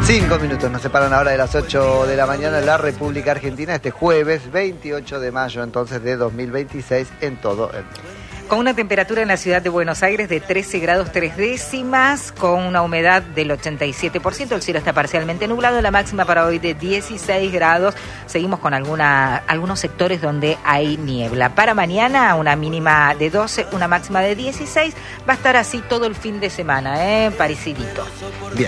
5 minutos nos separan ahora de las 8 de la mañana en la República Argentina, este jueves 28 de mayo entonces de 2026 en todo el mundo. Con una temperatura en la ciudad de Buenos Aires de 13 grados 3 décimas, con una humedad del 87%, el cielo está parcialmente nublado, la máxima para hoy de 16 grados, seguimos con algunos sectores donde hay niebla. Para mañana una mínima de 12, una máxima de 16, va a estar así todo el fin de semana, parecidito. Bien,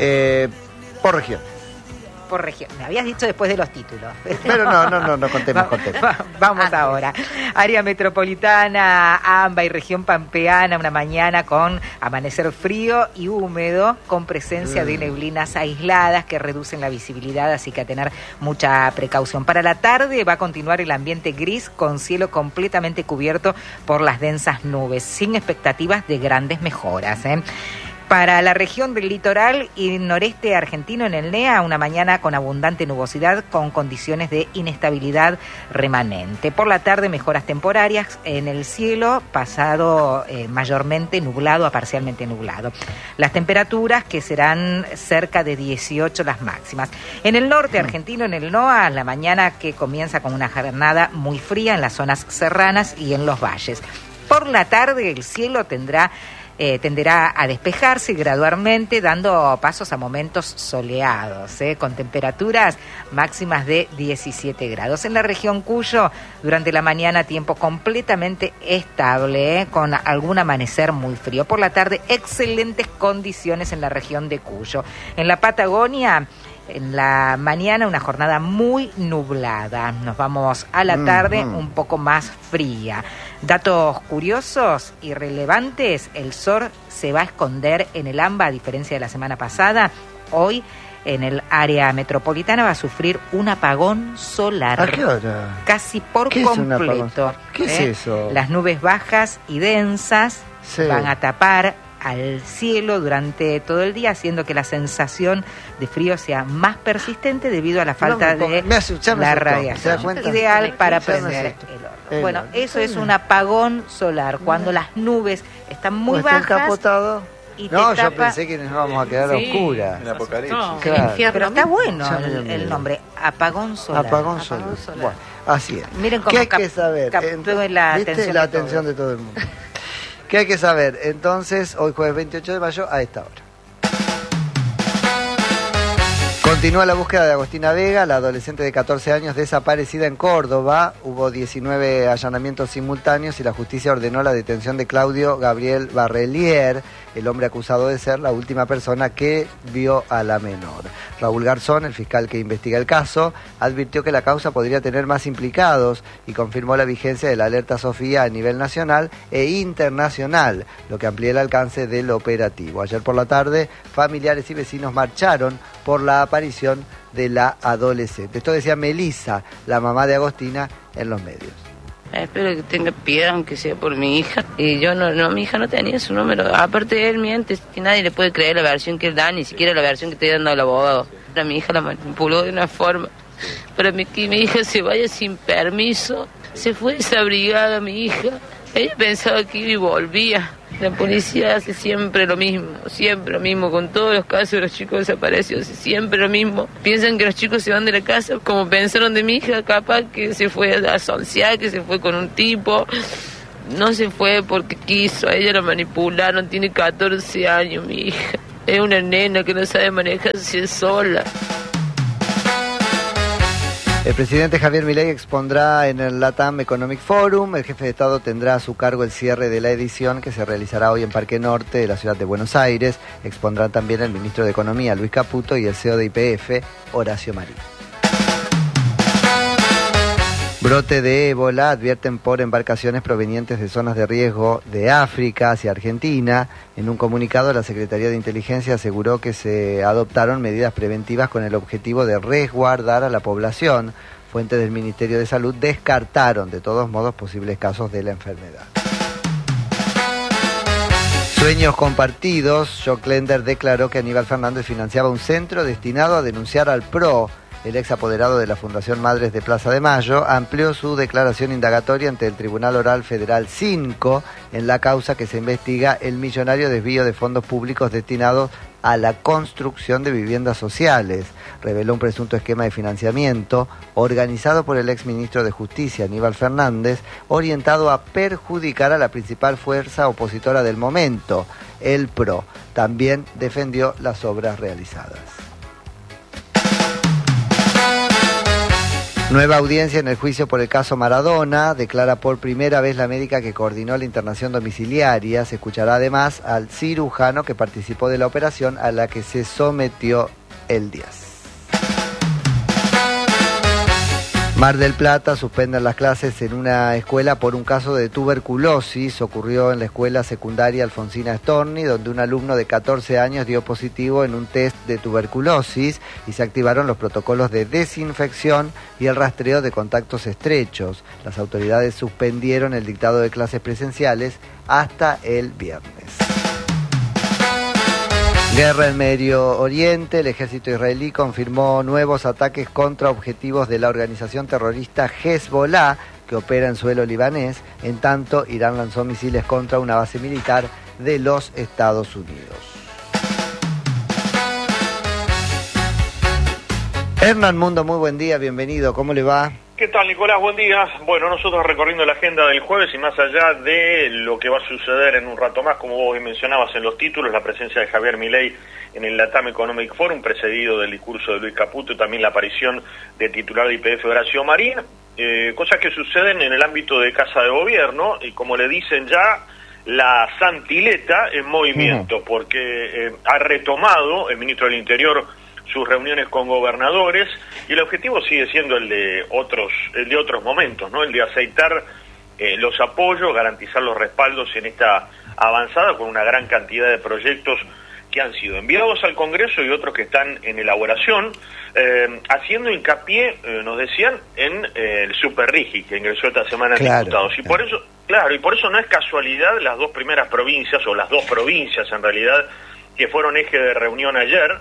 por región. Por región. Me habías dicho después de los títulos. Pero no, contemos. Vamos ahora. Área metropolitana, AMBA y región pampeana, una mañana con amanecer frío y húmedo, con presencia de neblinas aisladas que reducen la visibilidad, así que a tener mucha precaución. Para la tarde va a continuar el ambiente gris con cielo completamente cubierto por las densas nubes, sin expectativas de grandes mejoras, Para la región del litoral y noreste argentino en el NEA, una mañana con abundante nubosidad con condiciones de inestabilidad remanente. Por la tarde, mejoras temporarias en el cielo, pasado mayormente nublado a parcialmente nublado. Las temperaturas que serán cerca de 18 las máximas. En el norte argentino, en el NOA, la mañana que comienza con una jornada muy fría en las zonas serranas y en los valles. Por la tarde, el cielo tenderá a despejarse gradualmente, dando pasos a momentos soleados, con temperaturas máximas de 17 grados. En la región Cuyo, durante la mañana, tiempo completamente estable, con algún amanecer muy frío. Por la tarde, excelentes condiciones en la región de Cuyo. En la Patagonia, en la mañana una jornada muy nublada. Nos vamos a la tarde un poco más fría. Datos curiosos y relevantes: el sol se va a esconder en el AMBA, a diferencia de la semana pasada. Hoy en el área metropolitana va a sufrir un apagón solar. ¿A qué hora? Casi por completo. ¿Qué es eso? Las nubes bajas y densas van a tapar al cielo durante todo el día, haciendo que la sensación de frío sea más persistente debido a la falta de la radiación. Ideal para prender el horno. Bueno, eso es un apagón solar, cuando las nubes están muy bajas. Y yo pensé que nos íbamos a quedar a oscuras. En Apocalipsis. Claro. Pero está bueno el nombre, apagón solar. Apagón solar. Bueno, así es. Miren cómo ¿qué hay que saber? Captó la atención de todo el mundo. ¿Qué hay que saber? Entonces, hoy jueves 28 de mayo, a esta hora. Continúa la búsqueda de Agostina Vega, la adolescente de 14 años desaparecida en Córdoba. Hubo 19 allanamientos simultáneos y la justicia ordenó la detención de Claudio Gabriel Barrelier, el hombre acusado de ser la última persona que vio a la menor. Raúl Garzón, el fiscal que investiga el caso, advirtió que la causa podría tener más implicados y confirmó la vigencia de la alerta Sofía a nivel nacional e internacional, lo que amplía el alcance del operativo. Ayer por la tarde, familiares y vecinos marcharon por la aparición de la adolescente. Esto decía Melissa, la mamá de Agostina, en los medios. Espero que tenga piedad, aunque sea por mi hija. Y yo mi hija no tenía su número. Aparte, él miente, que nadie le puede creer la versión que él da, ni siquiera la versión que está dando el abogado. A mi hija la manipuló de una forma para que mi hija se vaya sin permiso. Se fue desabrigada mi hija. Ella pensaba que iba y volvía. La policía hace siempre lo mismo con todos los casos de los chicos desaparecidos, siempre lo mismo. Piensan que los chicos se van de la casa, como pensaron de mi hija, capaz que se fue a asociar, que se fue con un tipo. No se fue porque quiso, a ella la manipularon, tiene 14 años mi hija. Es una nena que no sabe manejarse sola. El presidente Javier Milei expondrá en el LATAM Economic Forum. El jefe de Estado tendrá a su cargo el cierre de la edición que se realizará hoy en Parque Norte de la ciudad de Buenos Aires. Expondrán también el ministro de Economía, Luis Caputo, y el CEO de YPF, Horacio Marín. Brote de ébola, advierten por embarcaciones provenientes de zonas de riesgo de África hacia Argentina. En un comunicado, la Secretaría de Inteligencia aseguró que se adoptaron medidas preventivas con el objetivo de resguardar a la población. Fuentes del Ministerio de Salud descartaron de todos modos posibles casos de la enfermedad. Sueños compartidos. Jock Lender declaró que Aníbal Fernández financiaba un centro destinado a denunciar al PRO. El ex apoderado de la Fundación Madres de Plaza de Mayo amplió su declaración indagatoria ante el Tribunal Oral Federal 5 en la causa que se investiga el millonario desvío de fondos públicos destinados a la construcción de viviendas sociales. Reveló un presunto esquema de financiamiento organizado por el exministro de Justicia, Aníbal Fernández, orientado a perjudicar a la principal fuerza opositora del momento, el PRO. También defendió las obras realizadas. Nueva audiencia en el juicio por el caso Maradona. Declara por primera vez la médica que coordinó la internación domiciliaria. Se escuchará además al cirujano que participó de la operación a la que se sometió el Díaz. Mar del Plata suspenden las clases en una escuela por un caso de tuberculosis. Ocurrió en la escuela secundaria Alfonsina Storni, donde un alumno de 14 años dio positivo en un test de tuberculosis y se activaron los protocolos de desinfección y el rastreo de contactos estrechos. Las autoridades suspendieron el dictado de clases presenciales hasta el viernes. Guerra en Medio Oriente. El ejército israelí confirmó nuevos ataques contra objetivos de la organización terrorista Hezbollah, que opera en suelo libanés. En tanto, Irán lanzó misiles contra una base militar de los Estados Unidos. Hernán Mundo, muy buen día, bienvenido. ¿Cómo le va? ¿Qué tal, Nicolás? Buen día. Bueno, nosotros recorriendo la agenda del jueves y más allá de lo que va a suceder en un rato más, como vos mencionabas en los títulos, la presencia de Javier Milei en el LATAM Economic Forum, precedido del discurso de Luis Caputo, y también la aparición del titular de YPF, Horacio Marín, cosas que suceden en el ámbito de Casa de Gobierno, y como le dicen ya, la Santileta en movimiento, porque ha retomado el ministro del Interior sus reuniones con gobernadores, y el objetivo sigue siendo el de otros momentos, ¿no? El de aceitar los apoyos, garantizar los respaldos en esta avanzada con una gran cantidad de proyectos que han sido enviados al Congreso y otros que están en elaboración, haciendo hincapié, nos decían, en el Superrigi que ingresó esta semana en diputados. Y por eso no es casualidad las dos primeras provincias, o las dos provincias en realidad, que fueron eje de reunión ayer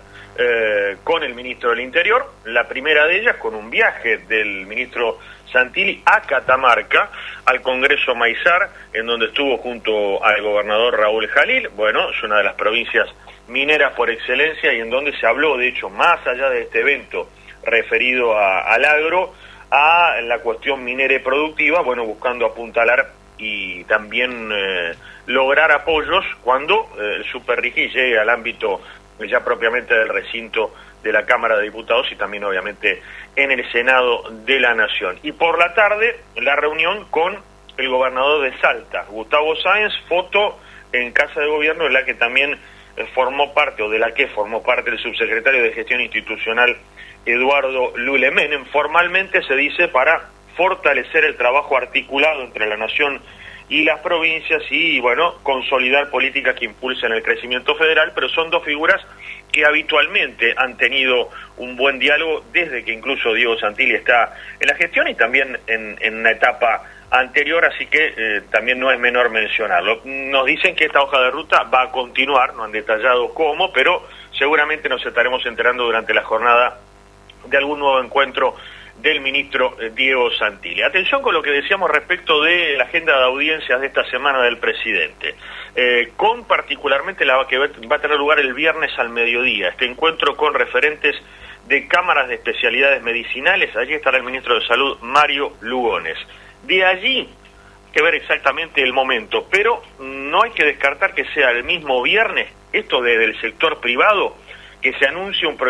con el ministro del Interior. La primera de ellas con un viaje del ministro Santilli a Catamarca, al Congreso Maizar, en donde estuvo junto al gobernador Raúl Jalil. Bueno, es una de las provincias mineras por excelencia, y en donde se habló, de hecho, más allá de este evento referido al agro, a la cuestión minera y productiva, bueno, buscando apuntalar y también lograr apoyos cuando el Superrigi llegue al ámbito ya propiamente del recinto de la Cámara de Diputados y también obviamente en el Senado de la Nación. Y por la tarde, la reunión con el gobernador de Salta, Gustavo Sáenz, foto en Casa de Gobierno, en la que también formó parte el subsecretario de Gestión Institucional, Eduardo Lule Menem, formalmente se dice para fortalecer el trabajo articulado entre la Nación y las provincias y, bueno, consolidar políticas que impulsen el crecimiento federal, pero son dos figuras que habitualmente han tenido un buen diálogo desde que incluso Diego Santilli está en la gestión y también en una etapa anterior, así que también no es menor mencionarlo. Nos dicen que esta hoja de ruta va a continuar, no han detallado cómo, pero seguramente nos estaremos enterando durante la jornada de algún nuevo encuentro del ministro Diego Santilli. Atención con lo que decíamos respecto de la agenda de audiencias de esta semana del presidente, con particularmente la que va a tener lugar el viernes al mediodía, este encuentro con referentes de cámaras de especialidades medicinales. Allí estará el ministro de Salud, Mario Lugones. De allí, hay que ver exactamente el momento, pero no hay que descartar que sea el mismo viernes, esto desde el sector privado, que se anuncie un proyecto